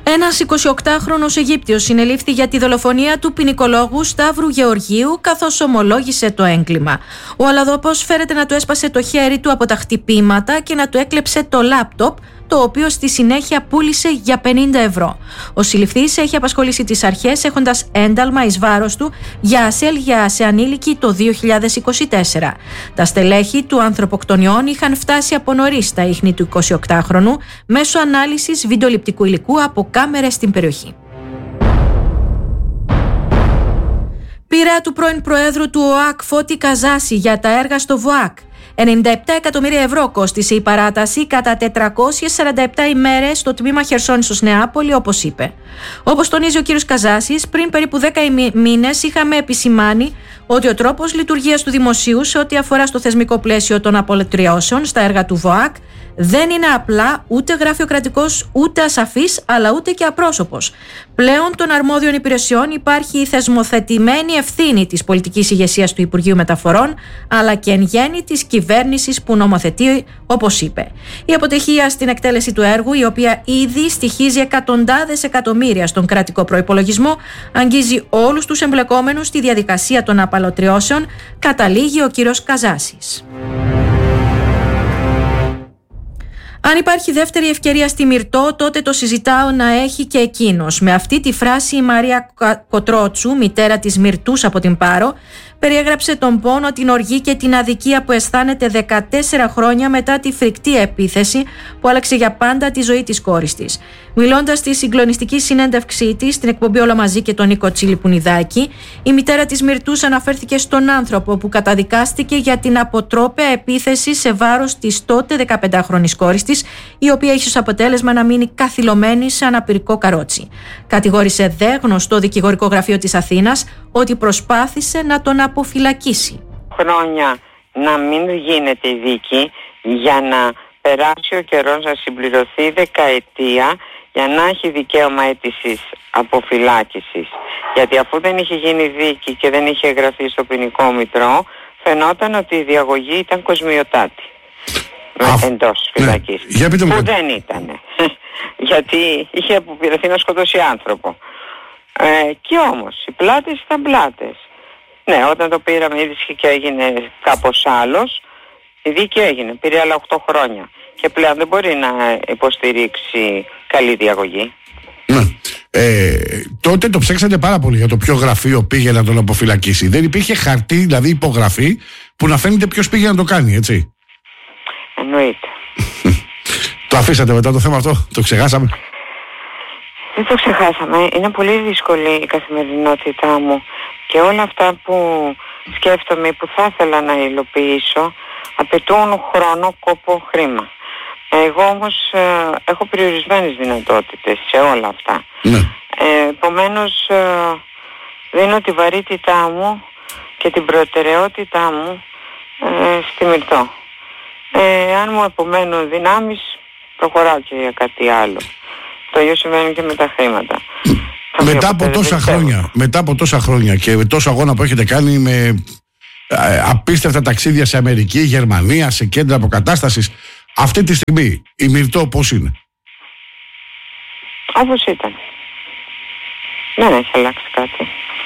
Ένας 28χρονος Αιγύπτιος συνελήφθη για τη δολοφονία του ποινικολόγου Σταύρου Γεωργίου, καθώς ομολόγησε το έγκλημα. Ο Αλαδόπος φέρεται να του έσπασε το χέρι του από τα χτυπήματα και να του έκλεψε το λάπτοπ, το οποίο στη συνέχεια πούλησε για 50 ευρώ. Ο συλληφθής έχει απασχολήσει τις αρχές έχοντας ένταλμα εις βάρος του για ασέλγεια σε ανήλικη το 2024. Τα στελέχη του ανθρωποκτονιών είχαν φτάσει από νωρίς στα ίχνη του 28χρονου μέσω ανάλυσης βιντεοληπτικού υλικού από κάμερες στην περιοχή. Πείρα του πρώην Προέδρου του ΟΑΚ Φώτη Καζάση για τα έργα στο ΒΟΑΚ. 97 εκατομμύρια ευρώ κόστισε η παράταση κατά 447 ημέρες στο τμήμα Χερσόνησος Νεάπολη, όπως είπε. Όπως τονίζει ο κ. Καζάσης, πριν περίπου 10 μήνες είχαμε επισημάνει ότι ο τρόπος λειτουργίας του δημοσίου σε ό,τι αφορά στο θεσμικό πλαίσιο των απολυτριώσεων στα έργα του ΒΟΑΚ δεν είναι απλά ούτε γραφειοκρατικός, ούτε ασαφής, αλλά ούτε και απρόσωπος. Πλέον των αρμόδιων υπηρεσιών υπάρχει η θεσμοθετημένη ευθύνη της πολιτικής ηγεσίας του Υπουργείου Μεταφορών, αλλά και εν γέννη της κυβέρνησης που νομοθετεί, όπως είπε. Η αποτυχία στην εκτέλεση του έργου, η οποία ήδη στοιχίζει εκατοντάδες εκατομμύρια στον κρατικό προϋπολογισμό, αγγίζει όλους τους εμπλεκόμενους στη διαδικασία των απαλωτριώσεων, καταλήγει ο κύριος Καζάσης. Αν υπάρχει δεύτερη ευκαιρία στη Μυρτώ, τότε το συζητάω να έχει και εκείνος. Με αυτή τη φράση η Μαρία Κοτρότσου, μητέρα της Μυρτούς από την Πάρο, περιέγραψε τον πόνο, την οργή και την αδικία που αισθάνεται 14 χρόνια μετά τη φρικτή επίθεση που άλλαξε για πάντα τη ζωή της κόρης της. Μιλώντας στη συγκλονιστική συνέντευξή της στην εκπομπή Όλα Μαζί και τον Νίκο Τσιλιπουνιδάκη, η μητέρα της Μυρτούς αναφέρθηκε στον άνθρωπο που καταδικάστηκε για την αποτρόπαια επίθεση σε βάρος της τότε 15χρονης κόρης της, η οποία είχε ως αποτέλεσμα να μείνει καθυλωμένη σε αναπηρικό καρότσι. Κατηγόρησε δε γνωστό δικηγορικό γραφείο της Αθήνας ότι προσπάθησε να τον αποφυλακίσει. Χρόνια να μην γίνεται η δίκη για να περάσει ο καιρός, να συμπληρωθεί δεκαετία για να έχει δικαίωμα αίτησης αποφυλάκησης. Γιατί αφού δεν είχε γίνει δίκη και δεν είχε εγγραφεί στο ποινικό μητρό, φαινόταν ότι η διαγωγή ήταν κοσμιωτάτη. Εντός φυλακής. Ναι. Που δεν ήταν. Γιατί είχε αποπειραθεί να σκοτώσει άνθρωπο. Και όμως οι πλάτες ήταν πλάτες. Ναι, όταν το πήραμε είδηση και έγινε κάπως άλλος, η δίκη έγινε, πήρε άλλα 8 χρόνια. Και πλέον δεν μπορεί να υποστηρίξει καλή διαγωγή. Ναι. Τότε το ψάξατε πάρα πολύ για το ποιο γραφείο πήγε να τον αποφυλακίσει. Δεν υπήρχε χαρτί, δηλαδή υπογραφή, που να φαίνεται ποιος πήγε να το κάνει, έτσι. Εννοείται. Το αφήσατε μετά το θέμα αυτό, το ξεχάσαμε. Δεν το ξεχάσαμε. Είναι πολύ δύσκολη η καθημερινότητά μου και όλα αυτά που σκέφτομαι, που θα ήθελα να υλοποιήσω, απαιτούν χρόνο, κόπο, χρήμα. Εγώ όμως έχω περιορισμένες δυνατότητες σε όλα αυτά. Ναι. Επομένως δίνω τη βαρύτητά μου και την προτεραιότητά μου στη Μυρτώ. Αν μου απομένουν δυνάμεις, προχωράω και για κάτι άλλο. Το ίδιο συμβαίνει και με τα χρήματα. Μετά από τόσα χρόνια και με τόσο αγώνα που έχετε κάνει, με απίστευτα ταξίδια σε Αμερική, Γερμανία, σε κέντρα αποκατάστασης, αυτή τη στιγμή η Μυρτώ πώς είναι? Όπως ήταν. Δεν έχει αλλάξει κάτι.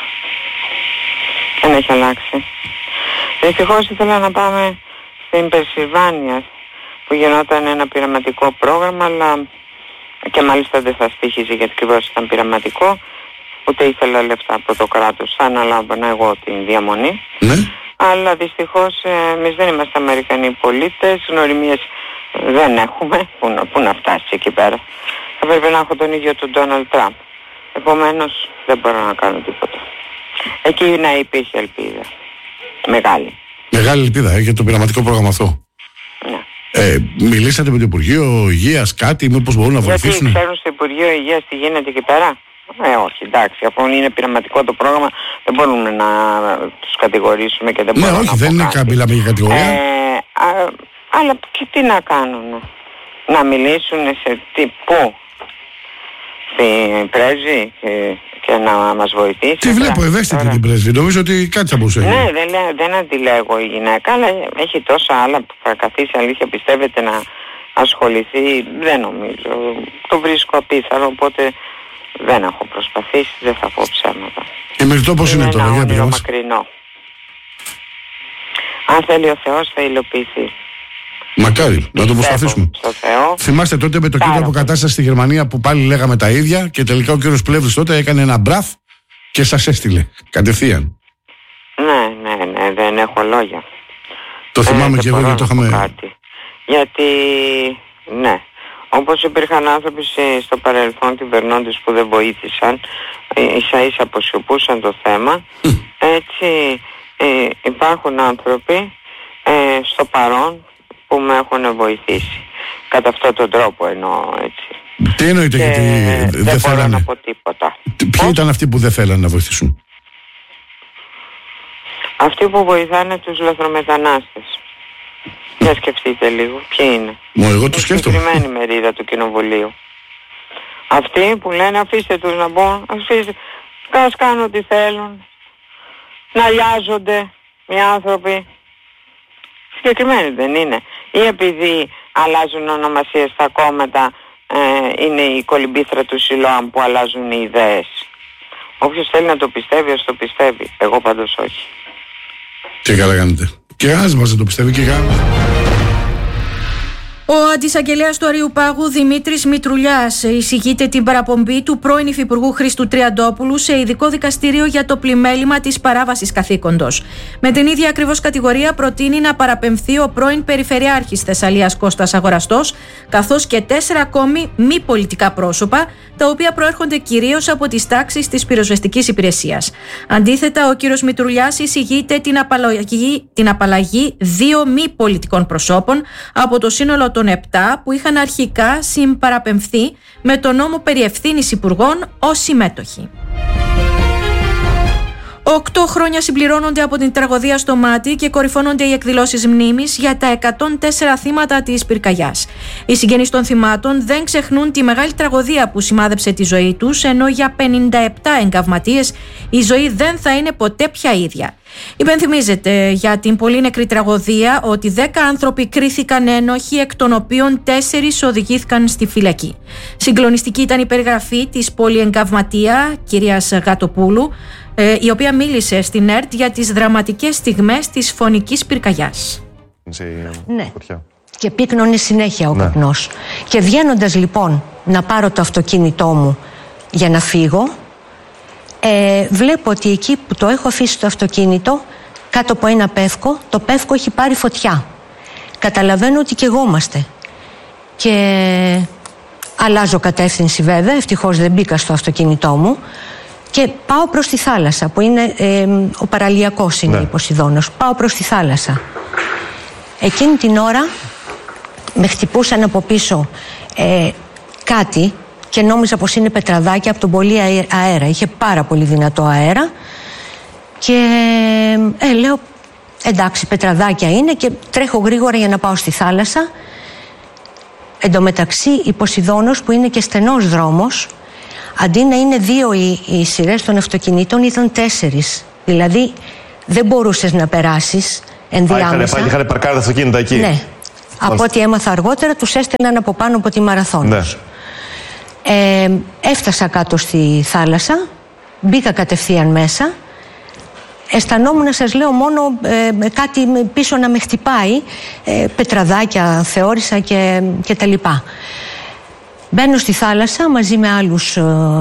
Δεν έχει αλλάξει. Δυστυχώς ήθελα να πάμε στην Περσιλβάνια που γινόταν ένα πειραματικό πρόγραμμα, αλλά και μάλιστα δεν θα στοίχιζε γιατί ακριβώς ήταν πειραματικό, ούτε ήθελα λεφτά από το κράτος, θα αναλάμβανα εγώ την διαμονή. Ναι. Αλλά δυστυχώς εμείς δεν είμαστε Αμερικανοί πολίτες, γνωριμίες δεν έχουμε, πού να φτάσει εκεί πέρα. Θα πρέπει να έχω τον ίδιο τον Ντόναλντ Τραμπ. Επομένως δεν μπορώ να κάνω τίποτα. Εκεί να υπήρχε ελπίδα. Μεγάλη. Μεγάλη ελπίδα για το πειραματικό πρόγραμμα αυτό. Ναι. Μιλήσατε με το Υπουργείο Υγείας κάτι, μήπως μπορούν να βοηθήσουν? Γιατί ξέρουν στο Υπουργείο Υγείας τι γίνεται εκεί πέρα? Όχι, εντάξει, αφού είναι πειραματικό το πρόγραμμα δεν μπορούμε να τους κατηγορήσουμε και δεν μπορούμε να όχι, δεν είναι μιλάμε για κατηγορία. Αλλά και τι να κάνουν? Να μιλήσουν σε πού? Στην πρέσβη και να μας βοηθήσει. Τι βλέπω ευαίσθητη την πρέσβη, νομίζω ότι κάτι θα μπορούσε. Ναι, δεν αντιλέγω η γυναίκα, αλλά έχει τόσα άλλα που θα καθίσει, αλήθεια πιστεύετε να ασχοληθεί? Δεν νομίζω. Το βρίσκω απίθανο, οπότε Δεν έχω προσπαθήσει, δεν θα πω ψέματα. Η Μυρτώ πώς είναι τώρα, για πείτε μας? Μακρινό. Αν θέλει ο Θεός θα υλοποιηθεί. Μακάρι, να το προσπαθήσουμε. Θυμάστε τότε με το κέντρο αποκατάσταση στη Γερμανία που πάλι λέγαμε τα ίδια και τελικά ο κύριος Πλεύρης τότε έκανε ένα μπραφ και σας έστειλε κατευθείαν. Ναι, δεν έχω λόγια. Το θυμάμαι και εγώ γιατί το είχαμε... Γιατί, ναι, όπως υπήρχαν άνθρωποι στο παρελθόν κυβερνώντες που δεν βοήθησαν, ίσα-ίσα αποσιωπούσαν το θέμα, έτσι υπάρχουν άνθρωποι στο παρόν που με έχουν βοηθήσει. Κατά αυτόν τον τρόπο εννοώ, έτσι. Τι εννοείται, γιατί δεν θέλανε? Να πω τίποτα. Ποιοι ήταν αυτοί που δεν θέλανε να βοηθήσουν? Αυτοί που βοηθάνε τους λαθρομετανάστες. Για σκεφτείτε λίγο, ποιοι είναι? Εγώ το σκέφτομαι. Συγκεκριμένη μερίδα του κοινοβουλίου. Αυτοί που λένε αφήστε τους να μπουν, αφήστε, ας κάνουν ό,τι θέλουν, να λιάζονται οι άνθρωποι. Συγκεκριμένοι δεν είναι? Ή επειδή αλλάζουν ονομασίες στα κόμματα, είναι η κολυμπήθρα του Σιλόαμ που αλλάζουν οι ιδέες? Όποιος θέλει να το πιστεύει, ας το πιστεύει. Εγώ πάντως όχι. Και καλά κάνετε. Και ας μας δεν το πιστεύει και καλά. Ο αντισαγγελέας του Αριουπάγου Δημήτρης Μητρουλιάς εισηγείται την παραπομπή του πρώην Υφυπουργού Χρήστου Τριαντόπουλου σε ειδικό δικαστήριο για το πλημέλημα της παράβασης καθήκοντος. Με την ίδια ακριβώς κατηγορία προτείνει να παραπεμφθεί ο πρώην Περιφερειάρχης Θεσσαλίας Κώστας Αγοραστός, καθώς και 4 ακόμη μη πολιτικά πρόσωπα, τα οποία προέρχονται κυρίως από τις τάξεις της πυροσβεστικής υπηρεσίας. Αντίθετα, ο κύριος Μητρουλιάς εισηγείται την απαλλαγή 2 μη πολιτικών προσώπων από το σύνολο των 7 που είχαν αρχικά συμπαραπεμφθεί με τον νόμο περί ευθύνης υπουργών ως συμμέτοχοι. 8 χρόνια συμπληρώνονται από την τραγωδία στο Μάτι και κορυφώνονται οι εκδηλώσεις μνήμης για τα 104 θύματα της πυρκαγιάς. Οι συγγενείς των θυμάτων δεν ξεχνούν τη μεγάλη τραγωδία που σημάδεψε τη ζωή τους, ενώ για 57 εγκαυματίες η ζωή δεν θα είναι ποτέ πια ίδια. Υπενθυμίζεται για την πολύ νεκρή τραγωδία ότι 10 άνθρωποι κρίθηκαν ένοχοι, εκ των οποίων 4 οδηγήθηκαν στη φυλακή. Συγκλονιστική ήταν η περιγραφή της πολυεγκαυματία κυρίας Γατοπούλου, η οποία μίλησε στην ΕΡΤ για τις δραματικές στιγμές της φωνικής πυρκαγιάς. Ναι, και πύκνωνε συνέχεια ο καπνός. Και βγαίνοντας λοιπόν να πάρω το αυτοκίνητό μου για να φύγω, βλέπω ότι εκεί που το έχω αφήσει το αυτοκίνητο, κάτω από ένα πεύκο, το πεύκο έχει πάρει φωτιά. Καταλαβαίνω ότι και εγώ είμαστε. Και αλλάζω κατεύθυνση βέβαια, ευτυχώς δεν μπήκα στο αυτοκίνητό μου, και πάω προς τη θάλασσα, που είναι ο παραλιακός είναι η Ποσειδώνος. Πάω προς τη θάλασσα. Εκείνη την ώρα με χτυπούσαν από πίσω κάτι και νόμιζα πως είναι πετραδάκια από τον πολύ αέρα. Είχε πάρα πολύ δυνατό αέρα και λέω εντάξει, πετραδάκια είναι, και τρέχω γρήγορα για να πάω στη θάλασσα. Εν τω μεταξύ η Ποσειδώνος, που είναι και στενός δρόμος, αντί να είναι 2 οι σειρές των αυτοκινήτων, ήταν 4. Δηλαδή δεν μπορούσες να περάσεις ενδιάμεσα. Είχαν παρκάρει τα αυτοκίνητα εκεί. Ναι. Από ό,τι έμαθα αργότερα, τους έστελναν από πάνω από τη Μαραθώνος. Ναι. Έφτασα κάτω στη θάλασσα, μπήκα κατευθείαν μέσα. Αισθανόμουν, σας λέω, μόνο κάτι πίσω να με χτυπάει, πετραδάκια θεώρησα και τα λοιπά. Μπαίνω στη θάλασσα μαζί με άλλους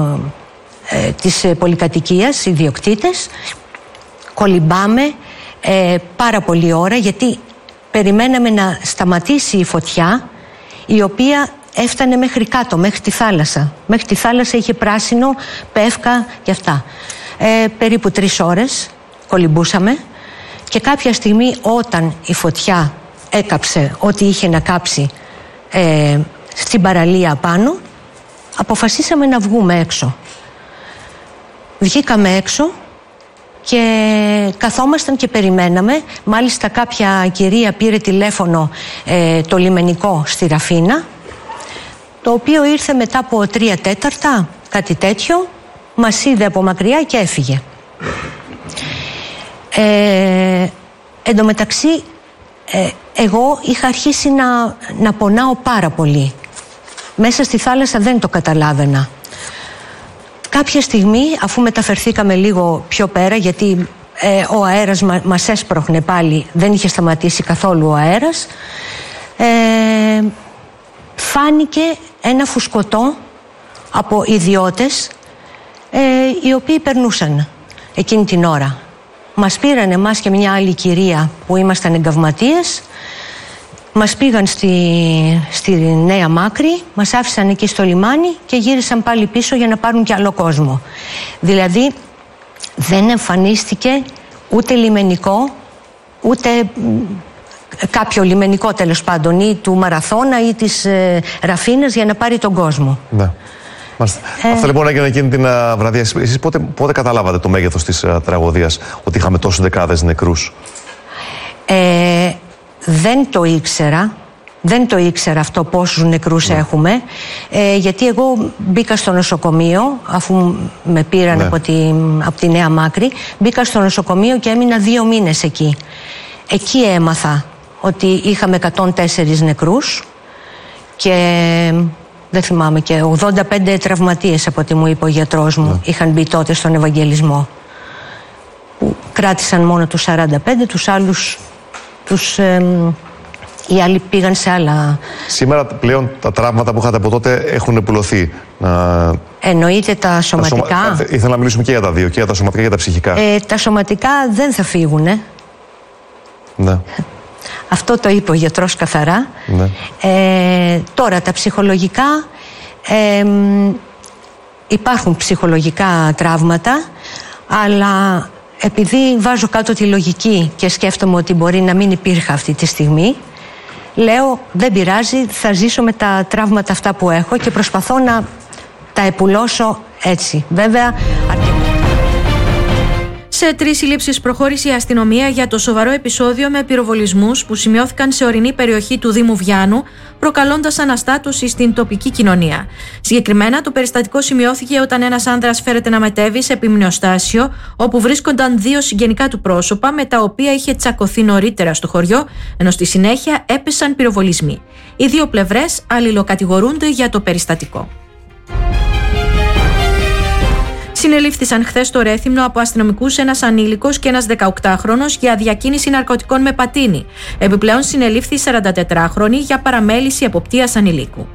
της πολυκατοικίας, ιδιοκτήτες. Κολυμπάμε πάρα πολλή ώρα, γιατί περιμέναμε να σταματήσει η φωτιά, η οποία έφτανε μέχρι κάτω, μέχρι τη θάλασσα. Μέχρι τη θάλασσα είχε πράσινο, πεύκα και αυτά. Περίπου 3 ώρες κολυμπούσαμε, και κάποια στιγμή όταν η φωτιά έκαψε ό,τι είχε να κάψει στην παραλία πάνω, αποφασίσαμε να βγούμε έξω. Βγήκαμε έξω και καθόμασταν και περιμέναμε. Μάλιστα κάποια κυρία πήρε τηλέφωνο το λιμενικό στη Ραφίνα, το οποίο ήρθε μετά από 3/4, κάτι τέτοιο, μας είδε από μακριά και έφυγε. Εν τω μεταξύ εγώ είχα αρχίσει να πονάω πάρα πολύ. Μέσα στη θάλασσα δεν το καταλάβαινα. Κάποια στιγμή, αφού μεταφερθήκαμε λίγο πιο πέρα, γιατί ο αέρας μας έσπροχνε πάλι, δεν είχε σταματήσει καθόλου ο αέρας, φάνηκε ένα φουσκωτό από ιδιώτες οι οποίοι περνούσαν εκείνη την ώρα. Μας πήραν εμάς και μια άλλη κυρία που ήμασταν εγκαυματίες, μας πήγαν στη Νέα Μάκρη, μας άφησαν εκεί στο λιμάνι και γύρισαν πάλι πίσω για να πάρουν κι άλλο κόσμο. Δηλαδή δεν εμφανίστηκε ούτε λιμενικό, ούτε κάποιο λιμενικό τέλος πάντων, ή του Μαραθώνα ή της Ραφίνας για να πάρει τον κόσμο. Ναι. Αυτό λοιπόν έγινε εκείνη την βραδιά. Εσείς πότε καταλάβατε το μέγεθος της τραγωδίας, ότι είχαμε τόσους δεκάδες νεκρούς? Δεν το ήξερα αυτό πόσους νεκρούς έχουμε, γιατί εγώ μπήκα στο νοσοκομείο, αφού με πήραν από τη Νέα Μάκρη, μπήκα στο νοσοκομείο και έμεινα 2 μήνες εκεί. Εκεί έμαθα ότι είχαμε 104 νεκρούς και δεν θυμάμαι, και 85 τραυματίες από ό,τι μου είπε ο γιατρός μου είχαν μπει τότε στον Ευαγγελισμό, που κράτησαν μόνο τους 45, τους άλλους οι άλλοι πήγαν σε άλλα. Σήμερα πλέον τα τραύματα που είχατε από τότε έχουν πουλωθεί. Εννοείται τα σωματικά. Ήθελα να μιλήσουμε και για τα δύο, και για τα σωματικά και για τα ψυχικά. Τα σωματικά δεν θα φύγουνε. Ναι. Αυτό το είπε ο γιατρός καθαρά. Ναι. Τώρα τα ψυχολογικά, υπάρχουν ψυχολογικά τραύματα, αλλά επειδή βάζω κάτω τη λογική και σκέφτομαι ότι μπορεί να μην υπήρχε αυτή τη στιγμή, λέω δεν πειράζει, θα ζήσω με τα τραύματα αυτά που έχω και προσπαθώ να τα επουλώσω έτσι. Βέβαια, σε 3 συλλήψεις προχώρησε η αστυνομία για το σοβαρό επεισόδιο με πυροβολισμούς που σημειώθηκαν σε ορεινή περιοχή του Δήμου Βιάνου, προκαλώντας αναστάτωση στην τοπική κοινωνία. Συγκεκριμένα, το περιστατικό σημειώθηκε όταν ένας άνδρας φέρεται να μετέβει σε επιμνηστάσιο, όπου βρίσκονταν 2 συγγενικά του πρόσωπα, με τα οποία είχε τσακωθεί νωρίτερα στο χωριό, ενώ στη συνέχεια έπεσαν πυροβολισμοί. Οι 2 πλευρές αλληλοκατηγορούνται για το περιστατικό. Συνελήφθησαν χθες στο Ρέθυμνο από αστυνομικούς ένας ανήλικος και ένας 18χρονος για διακίνηση ναρκωτικών με πατίνι. Επιπλέον συνελήφθη 44χρονη για παραμέληση εποπτείας ανηλίκου.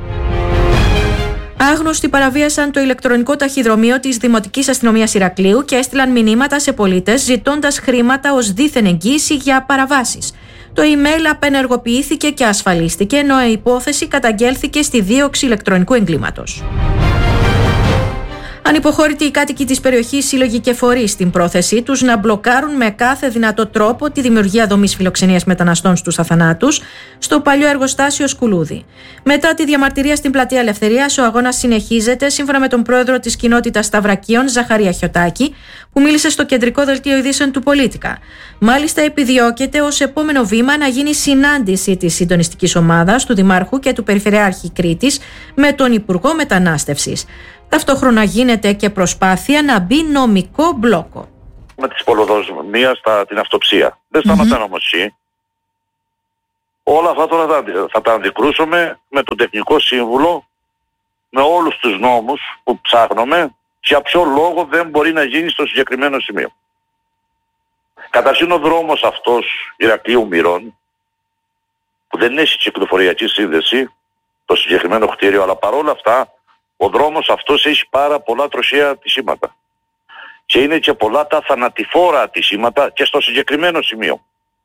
Άγνωστοι παραβίασαν το ηλεκτρονικό ταχυδρομείο της Δημοτικής Αστυνομίας Ηρακλείου και έστειλαν μηνύματα σε πολίτες ζητώντας χρήματα ως δίθεν εγγύηση για παραβάσεις. Το email απενεργοποιήθηκε και ασφαλίστηκε, ενώ η υπόθεση καταγγέλθηκε στη δίωξη ηλεκτρονικού εγκλήματος. Ανυποχώρητοι οι κάτοικοι της περιοχής σύλλογοι και φορείς στην πρόθεσή τους να μπλοκάρουν με κάθε δυνατό τρόπο τη δημιουργία δομής φιλοξενίας μεταναστών στους Αθανάτους στο παλιό εργοστάσιο Σκουλούδη. Μετά τη διαμαρτυρία στην Πλατεία Ελευθερίας, ο αγώνας συνεχίζεται, σύμφωνα με τον πρόεδρο της κοινότητας Σταυρακίων, Ζαχαρία Χιωτάκη, που μίλησε στο κεντρικό δελτίο ειδήσεων του Πολίτικα. Μάλιστα, επιδιώκεται ως επόμενο βήμα να γίνει συνάντηση της συντονιστικής ομάδας του Δημάρχου και του Περιφερειάρχη Κρήτης με τον Υπουργό Μετανάστευσης. Ταυτόχρονα γίνεται και προσπάθεια να μπει νομικό μπλόκο. Με της πολοδοσμίας την αυτοψία. Δεν σταματάνε όμως εκεί. Όλα αυτά τώρα θα τα αντικρούσουμε με τον Τεχνικό Σύμβουλο, με όλους τους νόμους που ψάχνουμε, για ποιο λόγο δεν μπορεί να γίνει στο συγκεκριμένο σημείο. Καταρχήν ο δρόμος αυτός Ηρακλείου Μυρών, που δεν έχει κυκλοφοριακή σύνδεση, το συγκεκριμένο κτίριο, αλλά παρόλα αυτά ο δρόμος αυτός έχει πάρα πολλά τροχαία ατυχήματα. Και είναι και πολλά τα θανατηφόρα ατυχήματα και στο συγκεκριμένο σημείο.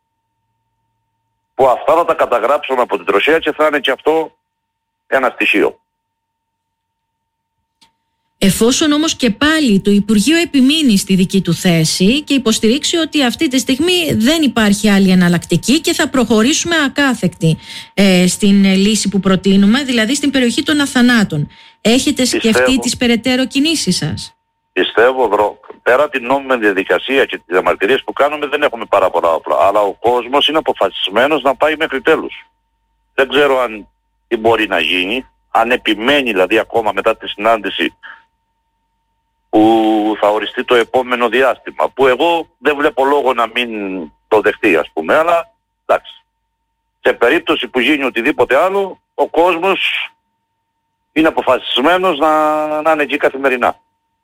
Που αυτά θα τα καταγράψουμε από την τροχαία και θα είναι και αυτό ένα στοιχείο. Εφόσον όμως και πάλι το Υπουργείο επιμείνει στη δική του θέση και υποστηρίξει ότι αυτή τη στιγμή δεν υπάρχει άλλη εναλλακτική και θα προχωρήσουμε ακάθεκτη στην λύση που προτείνουμε, δηλαδή στην περιοχή των Αθανάτων. Έχετε σκεφτεί τις περαιτέρω κινήσεις σας? Πιστεύω, πέρα την νόμιμη διαδικασία και τις διαμαρτυρίες που κάνουμε, δεν έχουμε πάρα πολλά όπλα. Αλλά ο κόσμος είναι αποφασισμένος να πάει μέχρι τέλους. Δεν ξέρω αν τι μπορεί να γίνει, αν επιμένει δηλαδή ακόμα μετά τη συνάντηση που θα οριστεί το επόμενο διάστημα, που εγώ δεν βλέπω λόγο να μην το δεχτεί, ας πούμε, αλλά εντάξει. Σε περίπτωση που γίνει οτιδήποτε άλλο, ο κόσμος είναι αποφασισμένος να είναι εκεί καθημερινά.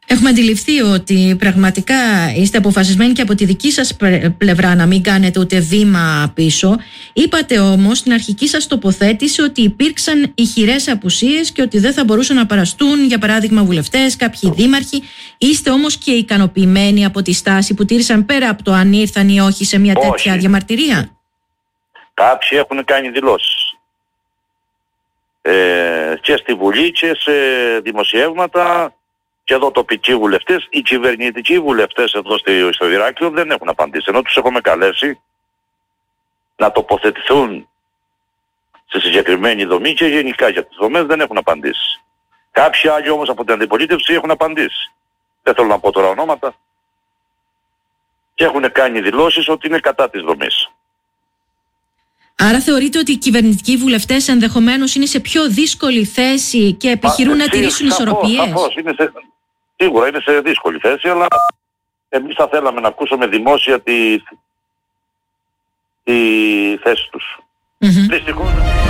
Έχουμε αντιληφθεί ότι πραγματικά είστε αποφασισμένοι και από τη δική σας πλευρά να μην κάνετε ούτε βήμα πίσω. Είπατε όμως στην αρχική σας τοποθέτηση ότι υπήρξαν ηχηρές απουσίες και ότι δεν θα μπορούσαν να παραστούν, για παράδειγμα, βουλευτές, κάποιοι δήμαρχοι. Είστε όμως και ικανοποιημένοι από τη στάση που τήρησαν, πέρα από το αν ήρθαν ή όχι σε μια τέτοια διαμαρτυρία? Κάποιοι έχουν κάνει δηλώσεις. Και στη Βουλή και σε δημοσιεύματα. Και εδώ τοπικοί βουλευτές, οι κυβερνητικοί βουλευτές εδώ στο Ηράκλειο δεν έχουν απαντήσει. Ενώ τους έχουμε καλέσει να τοποθετηθούν στη συγκεκριμένη δομή και γενικά για τις δομές δεν έχουν απαντήσει. Κάποιοι άλλοι όμως από την αντιπολίτευση έχουν απαντήσει. Δεν θέλω να πω τώρα ονόματα. Και έχουν κάνει δηλώσεις ότι είναι κατά της δομής. Άρα θεωρείτε ότι οι κυβερνητικοί βουλευτές ενδεχομένως είναι σε πιο δύσκολη θέση και επιχειρούν να τηρήσουν ισορροπίες? Σαφώς, σίγουρα είναι σε δύσκολη θέση, αλλά εμείς θα θέλαμε να ακούσουμε δημόσια τη θέση τους. Δυστυχώς.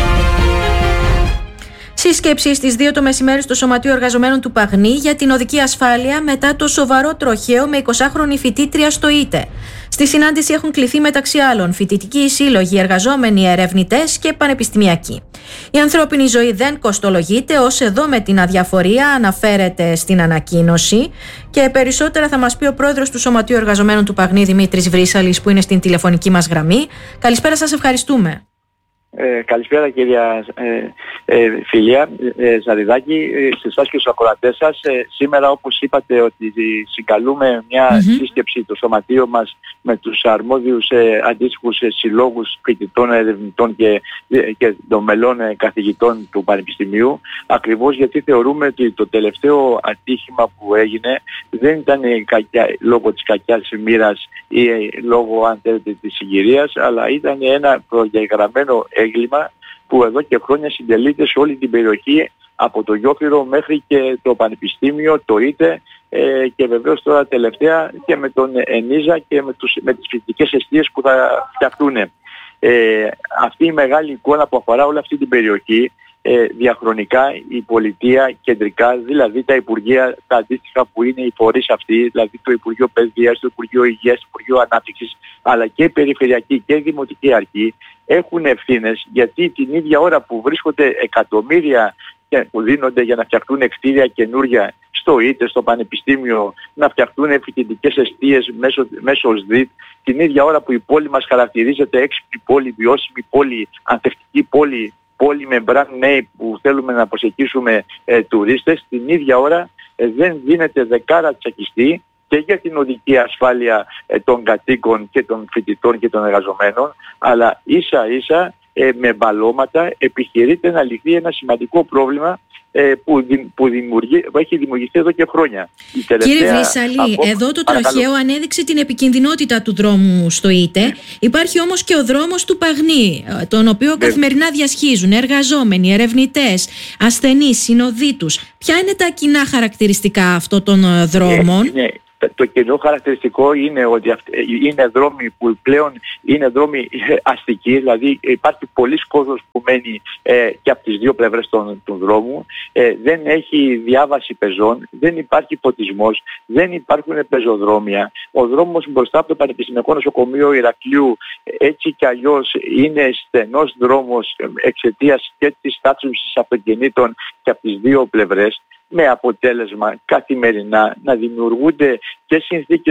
Σύσκεψη στις 2 το μεσημέρι στο Σωματείο Εργαζομένων του Παγνή για την οδική ασφάλεια μετά το σοβαρό τροχαίο με 20χρονη φοιτήτρια στο ΙΤΕ. Στη συνάντηση έχουν κληθεί μεταξύ άλλων φοιτητικοί σύλλογοι, εργαζόμενοι, ερευνητές και πανεπιστημιακοί. Η ανθρώπινη ζωή δεν κοστολογείται, ως εδώ με την αδιαφορία αναφέρεται στην ανακοίνωση, και περισσότερα θα μας πει ο πρόεδρος του Σωματείου Εργαζομένων του Παγνή, Δημήτρης Βρύσαλης, που είναι στην τηλεφωνική μας γραμμή. Καλησπέρα σας, ευχαριστούμε. Καλησπέρα κυρία Φιλία Ζαριδάκη, σε εσάς και στους ακροατές σας. Σήμερα, όπως είπατε, ότι συγκαλούμε μια σύσκεψη το σωματείο μας με τους αρμόδιους αντίστοιχους συλλόγους φοιτητών, ερευνητών και των μελών καθηγητών του Πανεπιστημίου, ακριβώς γιατί θεωρούμε ότι το τελευταίο ατύχημα που έγινε δεν ήταν λόγω της κακιάς μοίρας ή λόγω, αν θέλετε, της συγκυρίας, αλλά ήταν ένα προγεγραμμένο έγκλημα που εδώ και χρόνια συντελείται σε όλη την περιοχή, από το Γιόφυρο μέχρι και το Πανεπιστήμιο, το ΙΤΕ, και βεβαίως τώρα τελευταία και με τον ΕΝΙΖΑ και με τις φοιτητικές εστίες που θα φτιαχτούν. Αυτή η μεγάλη εικόνα που αφορά όλη αυτή την περιοχή, διαχρονικά η πολιτεία κεντρικά, δηλαδή τα υπουργεία τα αντίστοιχα που είναι οι φορείς αυτοί, δηλαδή το Υπουργείο Παιδείας, το Υπουργείο Υγείας, το Υπουργείο Ανάπτυξης, αλλά και η Περιφερειακή και η Δημοτική Αρχή, έχουν ευθύνες, γιατί την ίδια ώρα που βρίσκονται εκατομμύρια που δίνονται για να φτιαχτούν κτίρια καινούρια στο ΙΤΕ, στο Πανεπιστήμιο, να φτιαχτούν φοιτητικές εστίες μέσω ΣΔΙΤ, την ίδια ώρα που η πόλη μας χαρακτηρίζεται έξυπνη πόλη, βιώσιμη πόλη, ανθεκτική πόλη με brand name που θέλουμε να προσεγγίσουμε τουρίστες, την ίδια ώρα δεν δίνεται δεκάρα τσακιστή και για την οδική ασφάλεια των κατοίκων και των φοιτητών και των εργαζομένων, αλλά ίσα ίσα με μπαλώματα επιχειρείται να λυθεί ένα σημαντικό πρόβλημα που έχει δημιουργηθεί εδώ και χρόνια. Κύριε Βρύσαλη, εδώ το τροχαίο ανέδειξε την επικινδυνότητα του δρόμου στο ΙΤΕ. Υπάρχει όμως και ο δρόμος του Παγνή, τον οποίο καθημερινά διασχίζουν εργαζόμενοι, ερευνητές, ασθενείς, συνοδίτους. Ποια είναι τα κοινά χαρακτηριστικά αυτών των δρόμων? Το κοινό χαρακτηριστικό είναι ότι είναι δρόμοι που πλέον είναι δρόμοι αστικοί, δηλαδή υπάρχει πολλής κόσμος που μένει και από τις δύο πλευρές του δρόμου, δεν έχει διάβαση πεζών, δεν υπάρχει φωτισμός, δεν υπάρχουν πεζοδρόμια. Ο δρόμος μπροστά από το Πανεπιστημιακό Νοσοκομείο Ηρακλείου έτσι κι αλλιώς είναι στενός δρόμος εξαιτίας και της στάθμευσης αυτοκινήτων και από τις δύο πλευρές, με αποτέλεσμα καθημερινά να δημιουργούνται και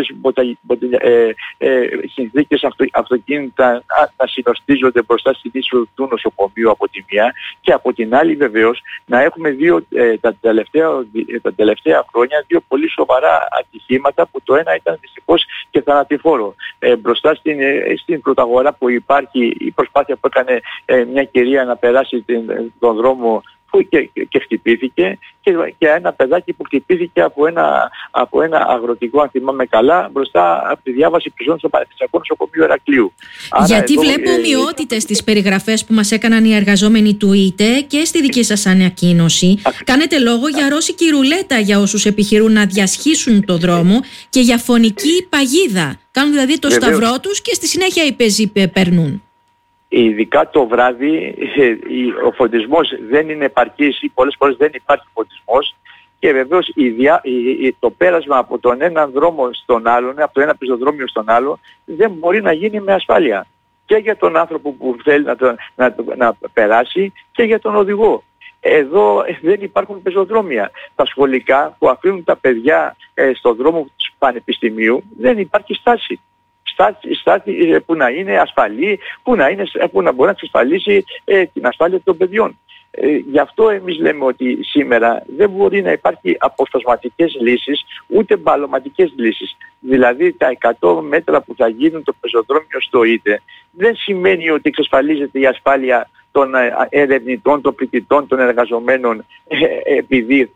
συνθήκες αυτοκίνητα να συνοστίζονται μπροστά στην είσοδο του νοσοκομείου από τη μία, και από την άλλη βεβαίως να έχουμε τα τελευταία χρόνια δύο πολύ σοβαρά ατυχήματα, που το ένα ήταν δυστυχώς και θανατηφόρο. Μπροστά στην Πρωταγορά που υπάρχει η προσπάθεια που έκανε μια κυρία να περάσει τον δρόμο και χτυπήθηκε, και ένα παιδάκι που χτυπήθηκε από ένα αγροτικό, αν θυμάμαι καλά, μπροστά από τη διάβαση πεζών στο Πανεπιστημιακό Νοσοκομείο Ηρακλείου. Γιατί βλέπω ομοιότητες στις περιγραφές που μας έκαναν οι εργαζόμενοι του ΙΤΕ και στη δική σας ανακοίνωση. Κάνετε λόγο για ρώσικη ρουλέτα για όσους επιχειρούν να διασχίσουν το δρόμο και για φωνική παγίδα. Κάνουν δηλαδή το σταυρό τους και στη συνέχεια οι πεζοί περνούν. Ειδικά το βράδυ ο φωτισμός δεν είναι επαρκής ή πολλές φορές δεν υπάρχει φωτισμός, Και βεβαίως το πέρασμα από τον έναν δρόμο στον άλλον, από το ένα πεζοδρόμιο στον άλλο, δεν μπορεί να γίνει με ασφάλεια. Και για τον άνθρωπο που θέλει να περάσει και για τον οδηγό. Εδώ δεν υπάρχουν πεζοδρόμια. Τα σχολικά που αφήνουν τα παιδιά στον δρόμο του πανεπιστημίου δεν υπάρχει στάση. Στάση που να είναι ασφαλή, που να μπορεί να εξασφαλίσει την ασφάλεια των παιδιών. Γι' αυτό εμείς λέμε ότι σήμερα δεν μπορεί να υπάρχει αποσπασματικές λύσεις ούτε μπαλωματικές λύσεις. Δηλαδή τα 100 μέτρα που θα γίνουν το πεζοδρόμιο στο ΙΤΕ δεν σημαίνει ότι εξασφαλίζεται η ασφάλεια των ερευνητών, των φοιτητών, των εργαζομένων επειδή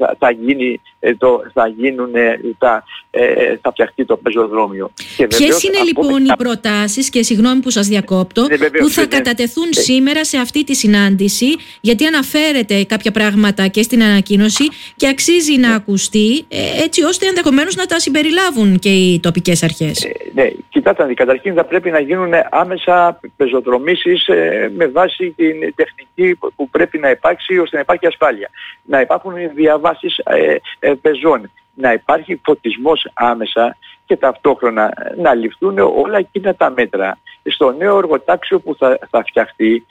θα φτιαχτεί το πεζοδρόμιο. Ποιες είναι λοιπόν οι προτάσεις, και συγγνώμη που σας διακόπτω, που θα κατατεθούν σήμερα σε αυτή τη συνάντηση, γιατί αναφέρεται κάποια πράγματα και στην ανακοίνωση και αξίζει να ακουστεί, έτσι ώστε ενδεχομένως να τα συμπεριλάβουν και οι τοπικές αρχές? Ναι, κοιτάξτε, καταρχήν θα πρέπει να γίνουν άμεσα πεζοδρομήσεις με βάση την τεχνική που πρέπει να υπάρξει ώστε να υπάρχει ασφάλεια. Να υπάρχουν διαβάσεις πεζών, να υπάρχει φωτισμός άμεσα και ταυτόχρονα να ληφθούν όλα εκείνα τα μέτρα στο νέο εργοτάξιο που θα φτιαχτεί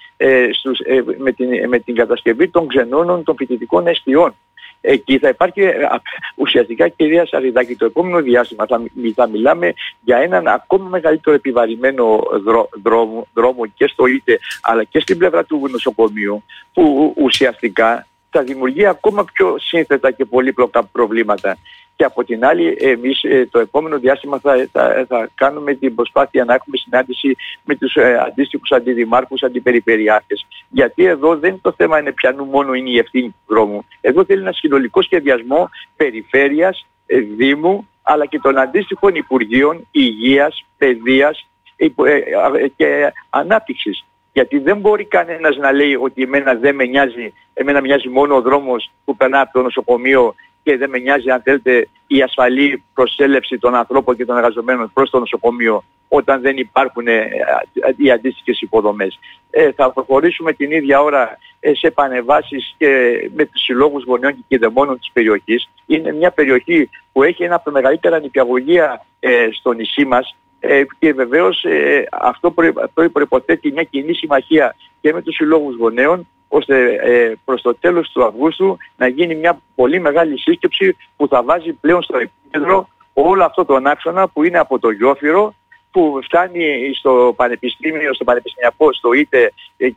με την κατασκευή των ξενώνων των φοιτητικών εστιών. Εκεί θα υπάρχει ουσιαστικά, κυρία Σαριδάκη, το επόμενο διάστημα θα μιλάμε για έναν ακόμα μεγαλύτερο επιβαρημένο δρόμο και στο ΙΤΕ αλλά και στην πλευρά του νοσοκομείου, που ουσιαστικά θα δημιουργεί ακόμα πιο σύνθετα και πολύπλοκα προβλήματα. Και από την άλλη, εμείς το επόμενο διάστημα θα κάνουμε την προσπάθεια να έχουμε συνάντηση με τους αντίστοιχους αντιδημάρχους, αντιπεριφερειάρχες. Γιατί εδώ δεν είναι το θέμα είναι πιανού μόνο είναι η ευθύνη του δρόμου. Εδώ θέλει ένα συνολικό σχεδιασμό περιφέρειας, δήμου, αλλά και των αντίστοιχων Υπουργείων Υγείας, Παιδείας και Ανάπτυξης. Γιατί δεν μπορεί κανένας να λέει ότι εμένα μοιάζει μόνο ο δρόμος που περνά από το νοσοκομείο και δεν με νοιάζει, αν θέλετε, η ασφαλή προσέλευση των ανθρώπων και των εργαζομένων προς το νοσοκομείο όταν δεν υπάρχουν οι αντίστοιχες υποδομές. Θα προχωρήσουμε την ίδια ώρα σε επανεβάσεις και με τους συλλόγους γονέων και κηδεμόνων της περιοχής. Είναι μια περιοχή που έχει ένα από τα μεγαλύτερα νηπιαγωγεία στο νησί μας. Και βεβαίως αυτό προϋποθέτει μια κοινή συμμαχία και με τους συλλόγους γονέων, ώστε προς το τέλος του Αυγούστου να γίνει μια πολύ μεγάλη σύσκεψη που θα βάζει πλέον στο επίκεντρο όλο αυτό τον άξονα που είναι από το Γιόφυρο, που φτάνει στο πανεπιστήμιο, στο πανεπιστημιακό, στο ΙΤΕ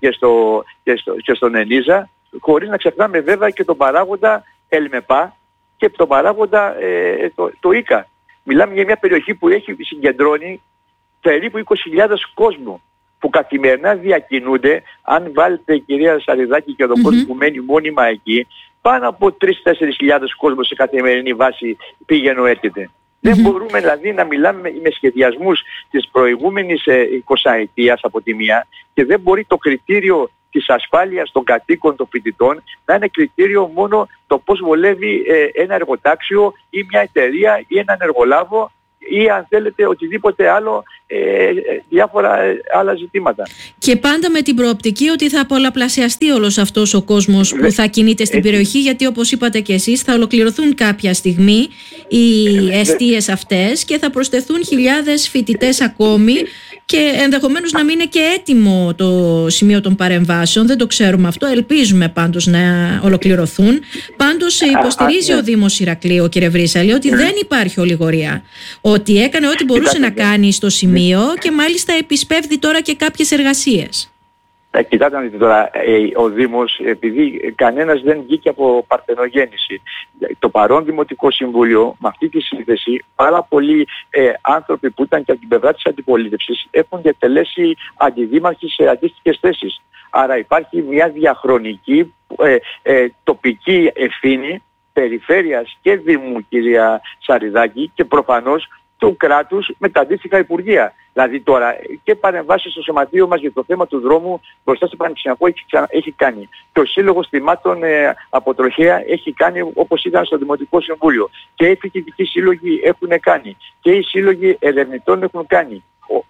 και στον Ενίζα, χωρίς να ξεχνάμε βέβαια και τον παράγοντα ΕΛΜΕΠΑ και τον παράγοντα το ΙΚΑ. Μιλάμε για μια περιοχή που συγκεντρώνει περίπου 20.000 κόσμο που καθημερινά διακινούνται. Αν βάλετε, κυρία Σαριδάκη, και τον κόσμο που μένει μόνιμα εκεί, πάνω από 3-4 χιλιάδες κόσμο σε καθημερινή βάση πήγαινε έρχεται. Δεν μπορούμε δηλαδή να μιλάμε με σχεδιασμούς της προηγούμενης 20ετίας από τη μία, και δεν μπορεί το κριτήριο της ασφάλειας των κατοίκων των φοιτητών να είναι κριτήριο μόνο το πώς βολεύει ένα εργοτάξιο ή μια εταιρεία ή έναν εργολάβο ή, αν θέλετε, οτιδήποτε άλλο, διάφορα άλλα ζητήματα. Και πάντα με την προοπτική ότι θα πολλαπλασιαστεί όλος αυτός ο κόσμος που θα κινείται στην περιοχή, γιατί όπως είπατε και εσείς θα ολοκληρωθούν κάποια στιγμή οι εστίες αυτές και θα προσθεθούν χιλιάδες φοιτητές ακόμη και ενδεχομένως να μην είναι και έτοιμο το σημείο των παρεμβάσεων, δεν το ξέρουμε αυτό, ελπίζουμε πάντως να ολοκληρωθούν. Πάντως υποστηρίζει ο Δήμος Ηρακλείου, κύριε Βρύσαλη, ότι δεν υπάρχει ολιγορία, ότι έκανε ό,τι μπορούσε να κάνει στο σημείο και μάλιστα επισπεύδει τώρα και κάποιες εργασίες. Κοιτάτε να δείτε τώρα, ο Δήμος, επειδή κανένας δεν βγήκε από παρθενογέννηση, το παρόν Δημοτικό Συμβούλιο με αυτή τη σύνθεση, πάρα πολλοί άνθρωποι που ήταν και από την πλευρά της αντιπολίτευσης έχουν διατελέσει αντιδήμαρχοι σε αντίστοιχες θέσεις. Άρα υπάρχει μια διαχρονική τοπική ευθύνη περιφέρειας και Δήμου, κυρία Σαριδάκη, και προφανώς του κράτους με τα αντίστοιχα υπουργεία. Δηλαδή τώρα και παρεμβάσεις στο σωματείο μας για το θέμα του δρόμου μπροστά στο Πανεπιστημιακό έχει κάνει. Και ο Σύλλογος Θυμάτων από Τροχέα έχει κάνει όπως ήταν στο Δημοτικό Συμβούλιο. Και οι φοιτητικοί σύλλογοι έχουν κάνει. Και οι σύλλογοι ερευνητών έχουν κάνει.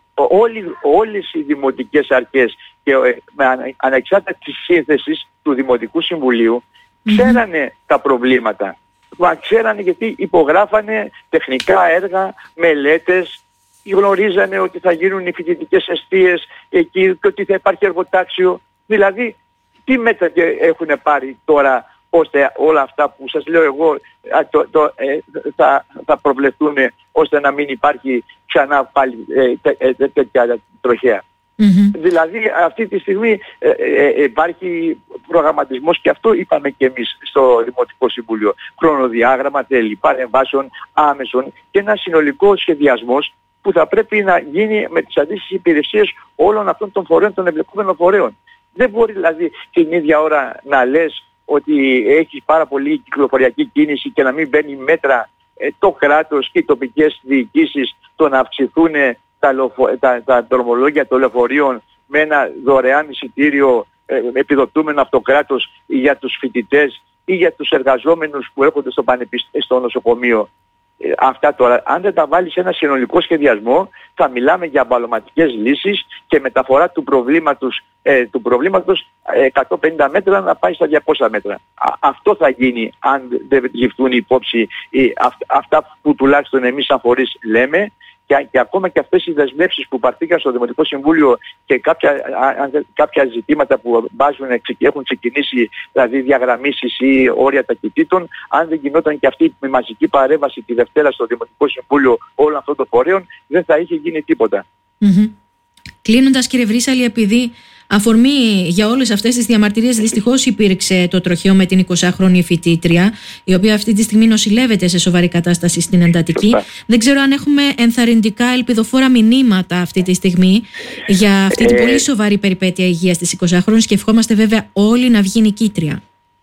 Όλες οι δημοτικές αρχές και ανεξάρτητα της σύνθεσης του Δημοτικού Συμβουλίου ξέρανε τα προβλήματα. Μα ξέρανε γιατί υπογράφανε τεχνικά έργα, μελέτες, γνωρίζανε ότι θα γίνουν οι φοιτητικές εστίες εκεί και ότι θα υπάρχει εργοτάξιο. Δηλαδή, τι μέτρα έχουν πάρει τώρα ώστε όλα αυτά που σας λέω εγώ θα προβλεφθούν ώστε να μην υπάρχει ξανά πάλι τέτοια τροχέα. Δηλαδή αυτή τη στιγμή υπάρχει προγραμματισμός και αυτό είπαμε και εμείς στο Δημοτικό Συμβούλιο. Χρονοδιάγραμμα τέλη παρεμβάσεων άμεσων και ένα συνολικό σχεδιασμός που θα πρέπει να γίνει με τις αντίστοιχες υπηρεσίες όλων αυτών των φορέων, των εμπλεκόμενων φορέων. Δεν μπορεί δηλαδή την ίδια ώρα να λες ότι έχει πάρα πολύ κυκλοφοριακή κίνηση και να μην μπαίνει μέτρα το κράτος και οι τοπικές διοικήσεις το να αυξηθούν τα δρομολόγια των λεωφορείων με ένα δωρεάν εισιτήριο επιδοτούμενο από το κράτος για τους φοιτητές ή για τους εργαζόμενους που έρχονται στο νοσοκομείο. Αυτά τώρα, αν δεν τα βάλεις σε ένα συνολικό σχεδιασμό, θα μιλάμε για αμπαλωματικές λύσεις και μεταφορά του προβλήματος 150 μέτρα να πάει στα 200 μέτρα. Αυτό θα γίνει αν δεν ληφθούν υπόψη αυτά που τουλάχιστον εμείς σαν φορείς λέμε και ακόμα και αυτές οι δεσμεύσεις που πάρθηκαν στο Δημοτικό Συμβούλιο και κάποια ζητήματα που έχουν ξεκινήσει, δηλαδή διαγραμμίσεις ή όρια ταχυτήτων, αν δεν γινόταν και αυτή η μαζική παρέμβαση τη Δευτέρα στο Δημοτικό Συμβούλιο όλων αυτών των φορέων, δεν θα είχε γίνει τίποτα. Κλείνοντας, κύριε Βρύσαλη, επειδή αφορμή για όλες αυτές τις διαμαρτυρίες δυστυχώς υπήρξε το τροχαίο με την 20χρονη φοιτήτρια, η οποία αυτή τη στιγμή νοσηλεύεται σε σοβαρή κατάσταση στην εντατική. Δεν ξέρω αν έχουμε ενθαρρυντικά, ελπιδοφόρα μηνύματα αυτή τη στιγμή για αυτή την πολύ σοβαρή περιπέτεια υγείας της 20χρονης και ευχόμαστε βέβαια όλοι να βγει νικήτρια.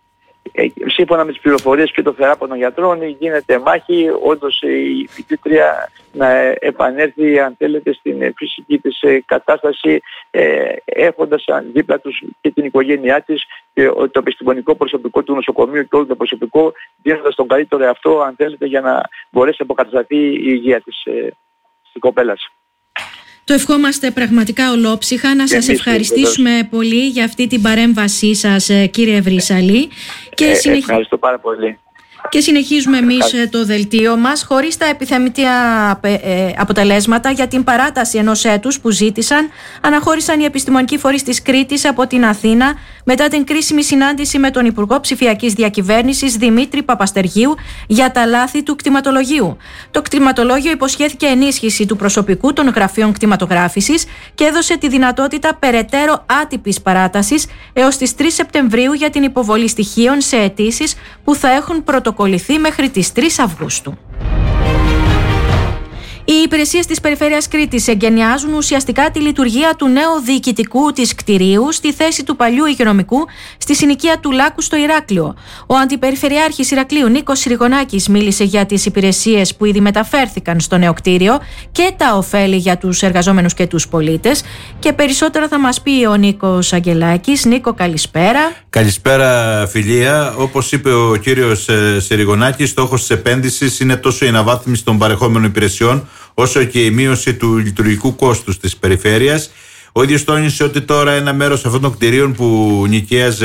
Σύμφωνα με τις πληροφορίες και το θεράπων γιατρών γίνεται μάχη όντως η φοιτήτρια να επανέλθει αν θέλετε στην φυσική της κατάσταση έχοντας δίπλα τους και την οικογένειά της και το επιστημονικό προσωπικό του νοσοκομείου και όλο το προσωπικό δίνοντας τον καλύτερο εαυτό αν θέλετε για να μπορέσει να αποκατασταθεί η υγεία της κοπέλας. Το ευχόμαστε πραγματικά ολόψυχα. Να σας ευχαριστήσουμε πολύ για αυτή την παρέμβασή σας, κύριε Βρύσαλη. Ευχαριστώ πάρα πολύ. Και συνεχίζουμε εμείς το δελτίο μας χωρίς τα επιθυμητά αποτελέσματα για την παράταση ενός έτους που ζήτησαν, αναχώρησαν οι επιστημονικοί φορείς της Κρήτης από την Αθήνα μετά την κρίσιμη συνάντηση με τον Υπουργό Ψηφιακής Διακυβέρνησης Δημήτρη Παπαστεργίου για τα λάθη του κτηματολογίου. Το κτηματολόγιο υποσχέθηκε ενίσχυση του προσωπικού των γραφείων κτηματογράφησης και έδωσε τη δυνατότητα περαιτέρω άτυπης παράτασης έως τις 3 Σεπτεμβρίου για την υποβολή στοιχείων σε αιτήσεις που θα έχουν πρωτοκολληθεί μέχρι τις 3 Αυγούστου. Οι υπηρεσίες της Περιφέρειας Κρήτης εγκαινιάζουν ουσιαστικά τη λειτουργία του νέου διοικητικού της κτηρίου στη θέση του παλιού υγειονομικού στη συνοικία του Λάκου στο Ηράκλειο. Ο Αντιπεριφερειάρχης Ηρακλείου Νίκος Συριγωνάκης μίλησε για τις υπηρεσίες που ήδη μεταφέρθηκαν στο νέο κτίριο και τα ωφέλη για τους εργαζόμενους και τους πολίτες. Και περισσότερα θα μας πει ο Νίκος Αγγελάκης. Νίκο, καλησπέρα. Καλησπέρα, Φιλία. Όπως είπε ο κύριος Συριγωνάκης, στόχος της επένδυσης είναι τόσο η αναβάθμιση των παρεχόμενων υπηρεσιών, όσο και η μείωση του λειτουργικού κόστους της περιφέρειας. Ο ίδιος τόνισε ότι τώρα ένα μέρος αυτών των κτηρίων που νοικίαζε